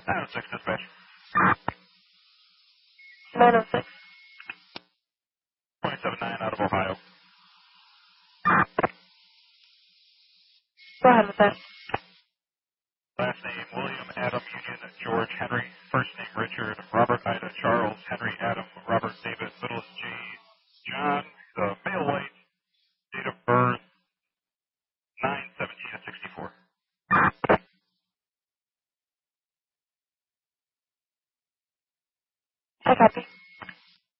906 dispatch. 906. 2079 out of Ohio. Go ahead with that. Last name William Adam Union George Henry. First name Richard Robert Ida Charles Henry Adam Robert David Middle J John. Male white. Date of birth 9/17/64. I copy.